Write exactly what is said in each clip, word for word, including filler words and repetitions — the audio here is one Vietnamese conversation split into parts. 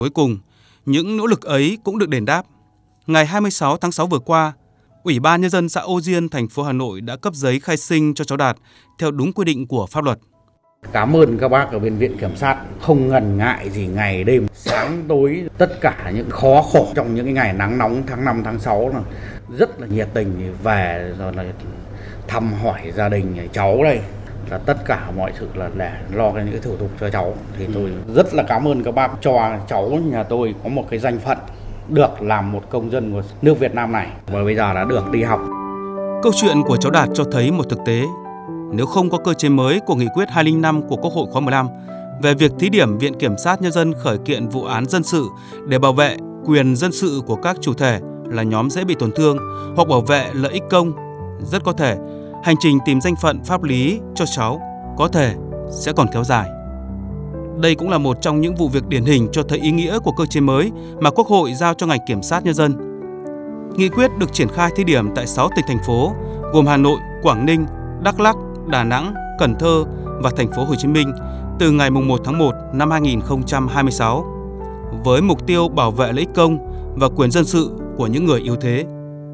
Cuối cùng, những nỗ lực ấy cũng được đền đáp. Ngày hai mươi sáu tháng sáu vừa qua, Ủy ban Nhân dân xã Ô Diên, thành phố Hà Nội đã cấp giấy khai sinh cho cháu Đạt theo đúng quy định của pháp luật. Cảm ơn các bác ở bên Viện Kiểm sát không ngần ngại gì ngày đêm, sáng tối, tất cả những khó khổ trong những cái ngày nắng nóng tháng năm, tháng sáu là rất là nhiệt tình về rồi là thăm hỏi gia đình cháu đây. Là tất cả mọi sự là để lo cái những cái thủ tục cho cháu. Thì tôi rất là cảm ơn các bác cho cháu nhà tôi có một cái danh phận được làm một công dân của nước Việt Nam này và bây giờ đã được đi học. Câu chuyện của cháu Đạt cho thấy một thực tế. Nếu không có cơ chế mới của Nghị quyết hai không năm của Quốc hội khóa mười lăm về việc thí điểm Viện Kiểm sát Nhân dân khởi kiện vụ án dân sự để bảo vệ quyền dân sự của các chủ thể là nhóm dễ bị tổn thương hoặc bảo vệ lợi ích công, rất có thể hành trình tìm danh phận pháp lý cho cháu có thể sẽ còn kéo dài. Đây cũng là một trong những vụ việc điển hình cho thấy ý nghĩa của cơ chế mới mà Quốc hội giao cho ngành Kiểm sát Nhân dân. Nghị quyết được triển khai thí điểm tại sáu tỉnh thành phố gồm Hà Nội, Quảng Ninh, Đắk Lắk, Đà Nẵng, Cần Thơ và thành phố Hồ Chí Minh từ ngày mùng một tháng một năm hai nghìn không trăm hai mươi sáu với mục tiêu bảo vệ lợi ích công và quyền dân sự của những người yếu thế.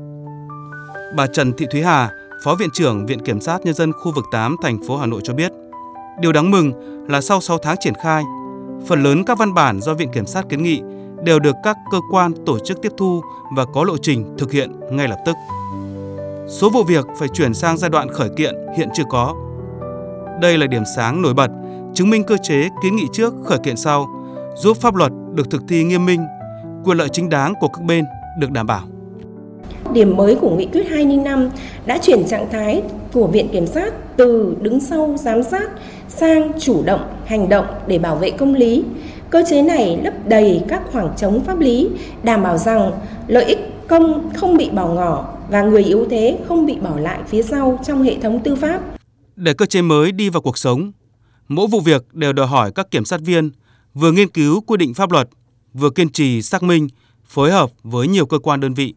Bà Trần Thị Thúy Hà, Phó Viện trưởng Viện Kiểm sát Nhân dân khu vực tám thành phố Hà Nội cho biết, điều đáng mừng là sau sáu tháng triển khai, phần lớn các văn bản do Viện Kiểm sát kiến nghị đều được các cơ quan tổ chức tiếp thu và có lộ trình thực hiện ngay lập tức. Số vụ việc phải chuyển sang giai đoạn khởi kiện hiện chưa có. Đây là điểm sáng nổi bật, chứng minh cơ chế kiến nghị trước khởi kiện sau, giúp pháp luật được thực thi nghiêm minh, quyền lợi chính đáng của các bên được đảm bảo. Điểm mới của Nghị quyết hai không năm đã chuyển trạng thái của Viện Kiểm sát từ đứng sau giám sát sang chủ động hành động để bảo vệ công lý. Cơ chế này lấp đầy các khoảng trống pháp lý, đảm bảo rằng lợi ích công không bị bỏ ngỏ và người yếu thế không bị bỏ lại phía sau trong hệ thống tư pháp. Để cơ chế mới đi vào cuộc sống, mỗi vụ việc đều đòi hỏi các kiểm sát viên vừa nghiên cứu quy định pháp luật, vừa kiên trì xác minh, phối hợp với nhiều cơ quan đơn vị.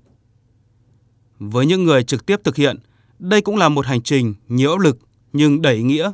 Với những người trực tiếp thực hiện, đây cũng là một hành trình nhiều áp lực nhưng đầy ý nghĩa.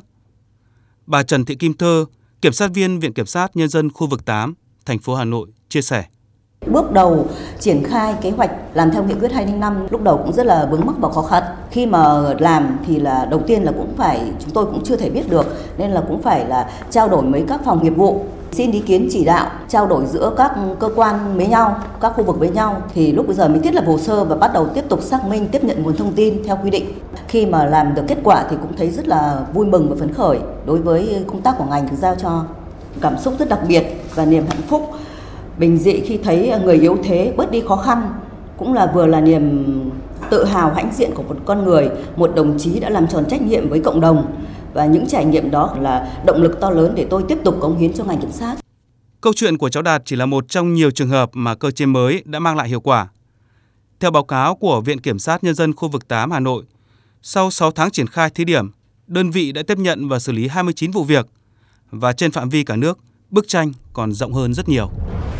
Bà Trần Thị Kim Thơ, Kiểm sát viên Viện Kiểm sát Nhân dân khu vực tám, thành phố Hà Nội chia sẻ. Bước đầu triển khai kế hoạch làm theo Nghị quyết hai không năm lúc đầu cũng rất là vướng mắc và khó khăn. Khi mà làm thì là đầu tiên là cũng phải, chúng tôi cũng chưa thể biết được nên là cũng phải là trao đổi với các phòng nghiệp vụ, xin ý kiến chỉ đạo, trao đổi giữa các cơ quan với nhau, các khu vực với nhau thì lúc bây giờ mới thiết lập hồ sơ và bắt đầu tiếp tục xác minh, tiếp nhận nguồn thông tin theo quy định. Khi mà làm được kết quả thì cũng thấy rất là vui mừng và phấn khởi đối với công tác của ngành được giao cho. Cảm xúc rất đặc biệt và niềm hạnh phúc bình dị khi thấy người yếu thế bớt đi khó khăn, cũng là vừa là niềm tự hào hãnh diện của một con người, một đồng chí đã làm tròn trách nhiệm với cộng đồng. Và những trải nghiệm đó là động lực to lớn để tôi tiếp tục cống hiến cho ngành kiểm sát. Câu chuyện của cháu Đạt chỉ là một trong nhiều trường hợp mà cơ chế mới đã mang lại hiệu quả. Theo báo cáo của Viện Kiểm sát Nhân dân khu vực tám Hà Nội, sau sáu tháng triển khai thí điểm, đơn vị đã tiếp nhận và xử lý hai mươi chín vụ việc. Và trên phạm vi cả nước, bức tranh còn rộng hơn rất nhiều.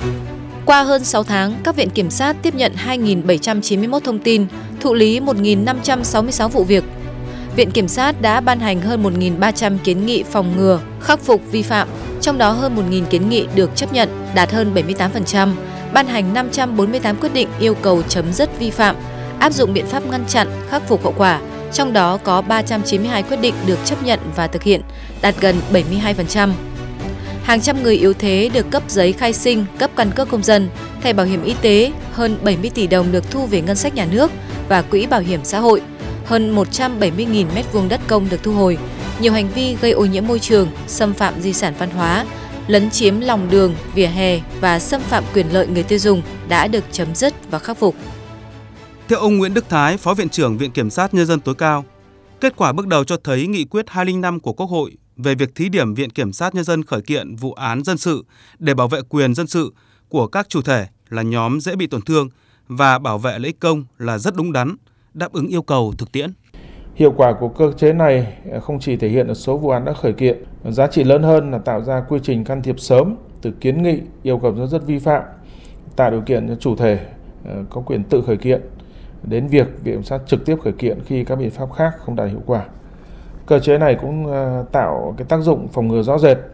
Qua hơn sáu tháng, các viện kiểm sát tiếp nhận hai nghìn bảy trăm chín mươi mốt thông tin, thụ lý một nghìn năm trăm sáu mươi sáu vụ việc. Viện Kiểm sát đã ban hành hơn một nghìn ba trăm kiến nghị phòng ngừa, khắc phục vi phạm, trong đó hơn một nghìn kiến nghị được chấp nhận, đạt hơn bảy mươi tám phần trăm, ban hành năm trăm bốn mươi tám quyết định yêu cầu chấm dứt vi phạm, áp dụng biện pháp ngăn chặn, khắc phục hậu quả, trong đó có ba trăm chín mươi hai quyết định được chấp nhận và thực hiện, đạt gần bảy mươi hai phần trăm. Hàng trăm người yếu thế được cấp giấy khai sinh, cấp căn cước công dân, thẻ bảo hiểm y tế, hơn bảy mươi tỷ đồng được thu về ngân sách nhà nước và quỹ bảo hiểm xã hội. Hơn một trăm bảy mươi nghìn mét vuông đất công được thu hồi, nhiều hành vi gây ô nhiễm môi trường, xâm phạm di sản văn hóa, lấn chiếm lòng đường, vỉa hè và xâm phạm quyền lợi người tiêu dùng đã được chấm dứt và khắc phục. Theo ông Nguyễn Đức Thái, Phó Viện trưởng Viện Kiểm sát Nhân dân tối cao, kết quả bước đầu cho thấy Nghị quyết hai không năm của Quốc hội về việc thí điểm Viện Kiểm sát Nhân dân khởi kiện vụ án dân sự để bảo vệ quyền dân sự của các chủ thể là nhóm dễ bị tổn thương và bảo vệ lợi ích công là rất đúng đắn, đáp ứng yêu cầu thực tiễn. Hiệu quả của cơ chế này không chỉ thể hiện ở số vụ án đã khởi kiện, giá trị lớn hơn là tạo ra quy trình can thiệp sớm từ kiến nghị, yêu cầu chấm dứt vi phạm, tạo điều kiện cho chủ thể có quyền tự khởi kiện đến việc Viện Kiểm sát trực tiếp khởi kiện khi các biện pháp khác không đạt hiệu quả. Cơ chế này cũng tạo cái tác dụng phòng ngừa rõ rệt,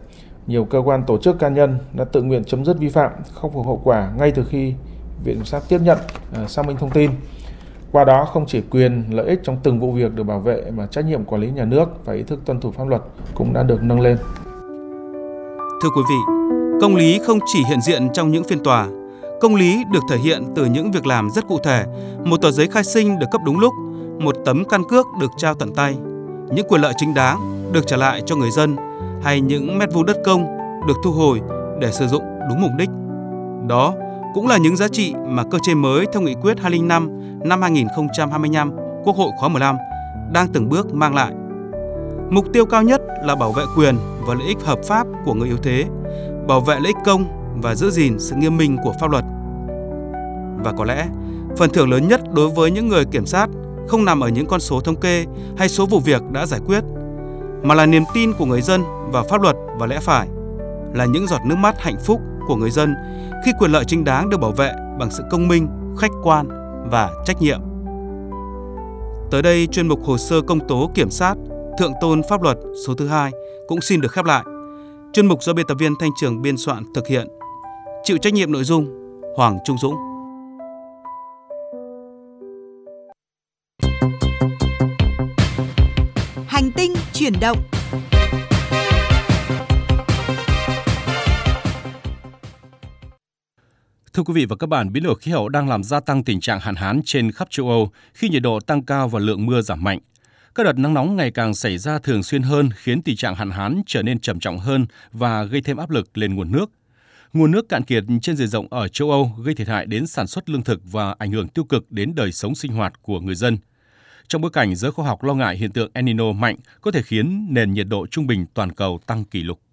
Nhiều cơ quan, tổ chức, cá nhân đã tự nguyện chấm dứt vi phạm, khắc phục hậu quả ngay từ khi Viện Kiểm sát tiếp nhận, xác minh thông tin. Qua đó không chỉ quyền, lợi ích trong từng vụ việc được bảo vệ mà trách nhiệm quản lý nhà nước và ý thức tuân thủ pháp luật cũng đã được nâng lên. Thưa quý vị, công lý không chỉ hiện diện trong những phiên tòa. Công lý được thể hiện từ những việc làm rất cụ thể, một tờ giấy khai sinh được cấp đúng lúc, một tấm căn cước được trao tận tay, những quyền lợi chính đáng được trả lại cho người dân, hay những mét vuông đất công được thu hồi để sử dụng đúng mục đích. Đó cũng là những giá trị mà cơ chế mới theo Nghị quyết hai không năm năm hai nghìn không trăm hai mươi lăm Quốc hội khóa mười lăm đang từng bước mang lại. Mục tiêu cao nhất là bảo vệ quyền và lợi ích hợp pháp của người yếu thế, bảo vệ lợi ích công và giữ gìn sự nghiêm minh của pháp luật. Và có lẽ, phần thưởng lớn nhất đối với những người kiểm sát không nằm ở những con số thống kê hay số vụ việc đã giải quyết, mà là niềm tin của người dân vào pháp luật và lẽ phải, là những giọt nước mắt hạnh phúc của người dân khi quyền lợi chính đáng được bảo vệ bằng sự công minh, khách quan và trách nhiệm. Tới đây, chuyên mục Hồ sơ công tố kiểm sát Thượng tôn pháp luật số thứ hai cũng xin được khép lại. Chuyên mục do biên tập viên Thanh Trường biên soạn thực hiện. Chịu trách nhiệm nội dung Hoàng Trung Dũng. Hành tinh chuyển động. Thưa quý vị và các bạn, biến đổi khí hậu đang làm gia tăng tình trạng hạn hán trên khắp châu Âu khi nhiệt độ tăng cao và lượng mưa giảm mạnh. Các đợt nắng nóng ngày càng xảy ra thường xuyên hơn khiến tình trạng hạn hán trở nên trầm trọng hơn và gây thêm áp lực lên nguồn nước. Nguồn nước cạn kiệt trên diện rộng ở châu Âu gây thiệt hại đến sản xuất lương thực và ảnh hưởng tiêu cực đến đời sống sinh hoạt của người dân. Trong bối cảnh giới khoa học lo ngại hiện tượng El Nino mạnh có thể khiến nền nhiệt độ trung bình toàn cầu tăng kỷ lục.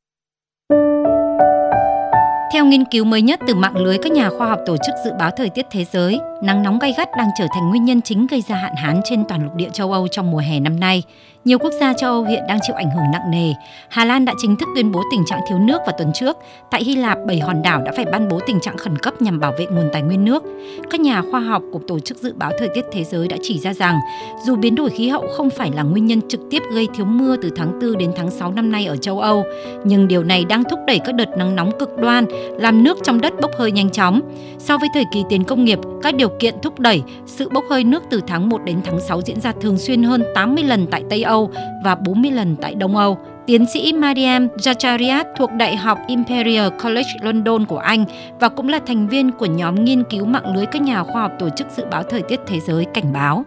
Theo nghiên cứu mới nhất từ mạng lưới các nhà khoa học Tổ chức Dự báo Thời tiết Thế giới, nắng nóng gay gắt đang trở thành nguyên nhân chính gây ra hạn hán trên toàn lục địa châu Âu trong mùa hè năm nay. Nhiều quốc gia châu Âu hiện đang chịu ảnh hưởng nặng nề. Hà Lan đã chính thức tuyên bố tình trạng thiếu nước vào tuần trước. Tại Hy Lạp, bảy hòn đảo đã phải ban bố tình trạng khẩn cấp nhằm bảo vệ nguồn tài nguyên nước. Các nhà khoa học của Tổ chức Dự báo Thời tiết Thế giới đã chỉ ra rằng, dù biến đổi khí hậu không phải là nguyên nhân trực tiếp gây thiếu mưa từ tháng tư đến tháng sáu năm nay ở châu Âu, nhưng điều này đang thúc đẩy các đợt nắng nóng cực đoan, làm nước trong đất bốc hơi nhanh chóng. So với thời kỳ tiền công nghiệp, các điều kiện thúc đẩy sự bốc hơi nước từ tháng một đến tháng sáu diễn ra thường xuyên hơn tám mươi lần tại Tây Âu và bốn mươi lần tại Đông Âu. Tiến sĩ Mariam Zacharias thuộc Đại học Imperial College London của Anh và cũng là thành viên của nhóm nghiên cứu mạng lưới các nhà khoa học Tổ chức Dự báo Thời tiết Thế giới cảnh báo.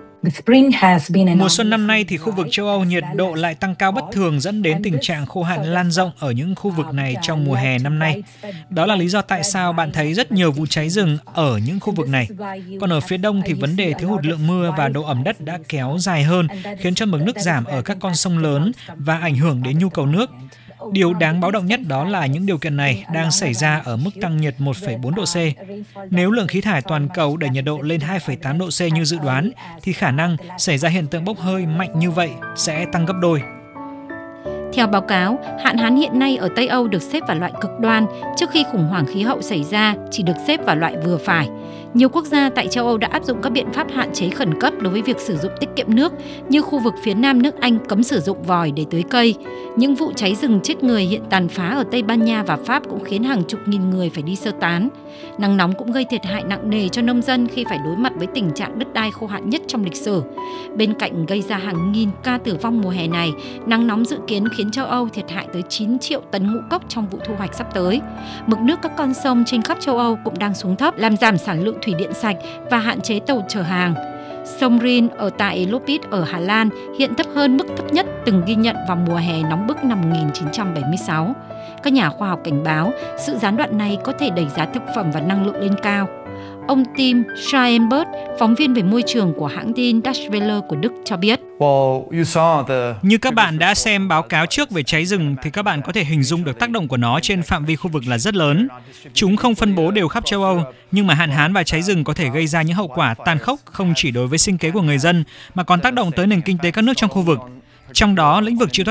Mùa xuân năm nay thì khu vực châu Âu nhiệt độ lại tăng cao bất thường dẫn đến tình trạng khô hạn lan rộng ở những khu vực này trong mùa hè năm nay. Đó là lý do tại sao bạn thấy rất nhiều vụ cháy rừng ở những khu vực này. Còn ở phía đông thì vấn đề thiếu hụt lượng mưa và độ ẩm đất đã kéo dài hơn, khiến cho mực nước giảm ở các con sông lớn và ảnh hưởng đến nhu cầu nước. Điều đáng báo động nhất đó là những điều kiện này đang xảy ra ở mức tăng nhiệt một phẩy bốn độ C. Nếu lượng khí thải toàn cầu đẩy nhiệt độ lên hai phẩy tám độ C như dự đoán, thì khả năng xảy ra hiện tượng bốc hơi mạnh như vậy sẽ tăng gấp đôi. Theo báo cáo, hạn hán hiện nay ở Tây Âu được xếp vào loại cực đoan, trước khi khủng hoảng khí hậu xảy ra chỉ được xếp vào loại vừa phải. Nhiều quốc gia tại châu Âu đã áp dụng các biện pháp hạn chế khẩn cấp đối với việc sử dụng tiết kiệm nước, như khu vực phía nam nước Anh cấm sử dụng vòi để tưới cây. Những vụ cháy rừng chết người hiện tàn phá ở Tây Ban Nha và Pháp cũng khiến hàng chục nghìn người phải đi sơ tán. Nắng nóng cũng gây thiệt hại nặng nề cho nông dân khi phải đối mặt với tình trạng đất đai khô hạn nhất trong lịch sử. Bên cạnh gây ra hàng nghìn ca tử vong mùa hè này, nắng nóng dự kiến khiến châu Âu thiệt hại tới chín triệu tấn ngũ cốc trong vụ thu hoạch sắp tới. Mực nước các con sông trên khắp châu Âu cũng đang xuống thấp, làm giảm sản lượng thủy điện sạch và hạn chế tàu chở hàng. Sông Rin ở tại Lopit ở Hà Lan hiện thấp hơn mức thấp nhất từng ghi nhận vào mùa hè nóng bức năm một nghìn chín trăm bảy mươi sáu. Các nhà khoa học cảnh báo sự gián đoạn này có thể đẩy giá thực phẩm và năng lượng lên cao. Ông Tim Schreienberg, phóng viên về môi trường của hãng tin Deutsche Welle của Đức cho biết. Như các bạn đã xem báo cáo trước về cháy rừng thì các bạn có thể hình dung được tác động của nó trên phạm vi khu vực là rất lớn. Chúng không phân bố đều khắp châu Âu, nhưng mà hạn hán và cháy rừng có thể gây ra những hậu quả tàn khốc không chỉ đối với sinh kế của người dân mà còn tác động tới nền kinh tế các nước trong khu vực. Trong đó, lĩnh vực chịu tác